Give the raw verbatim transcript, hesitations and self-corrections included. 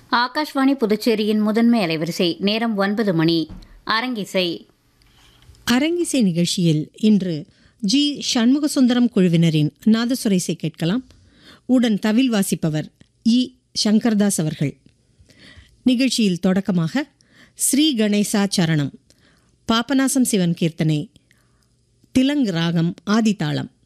ஆகாஷ்வாணி புதுச்சேரியின் முதன்மை அலைவரிசை நேரம் ஒன்பது மணி. அரங்கிசை அரங்கிசை நிகழ்ச்சியில் இன்று ஜி சண்முகசுந்தரம் குழுவினரின் நாதசுர இசை கேட்கலாம். உடன் தவில் வாசிப்பவர் இ சங்கர்தாஸ் அவர்கள். நிகழ்ச்சியில் தொடக்கமாக ஸ்ரீ கணேசா சரணம், பாபநாசம் சிவன் கீர்த்தனை, திலங் ராகம், ஆதிதாளம்.